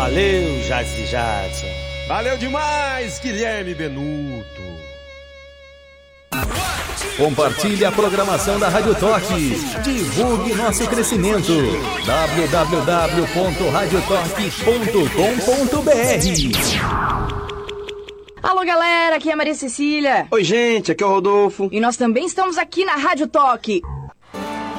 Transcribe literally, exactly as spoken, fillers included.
Valeu, Jadson Jadson. Valeu demais, Guilherme Benuto. Compartilhe a programação da Rádio Toque. Divulgue nosso crescimento. w w w ponto rádio toque ponto com ponto b r. Alô, galera, aqui é a Maria Cecília. Oi, gente, aqui é o Rodolfo. E nós também estamos aqui na Rádio Toque.